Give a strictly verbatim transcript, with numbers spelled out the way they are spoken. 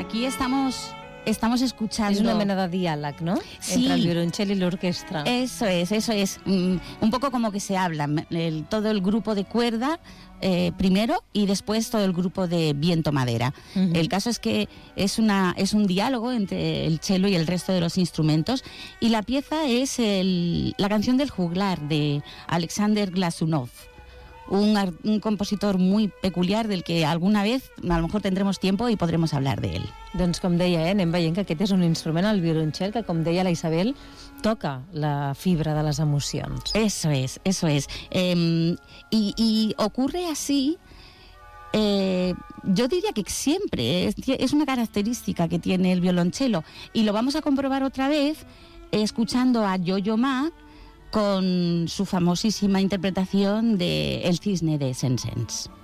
aquí estamos... Estamos escuchando... És una mena de diàleg, ¿no? Sí. Entre el violoncel y la orquestra. Eso es, eso es. Mm, un poco como que se habla. El, todo el grupo de cuerda eh, primero y después todo el grupo de viento madera. Uh-huh. El caso es que es, una, es un diálogo entre el cello y el resto de los instrumentos, y la pieza es el, la canción del juglar de Alexander Glasunov. Un, un compositor muy peculiar del que alguna vez a lo mejor tendremos tiempo y podremos hablar de él. Doncs com deia, eh, anem veient que aquest és un instrument, el violoncel, que com deia la Isabel, toca la fibra de les emocions. Eso es, eso es. Eh, y, y ocurre así, eh, yo diría que siempre, es, es una característica que tiene el violonchelo, y lo vamos a comprobar otra vez eh, escuchando a Yo-Yo Ma con su famosísima interpretación de El cisne de Saint-Saëns.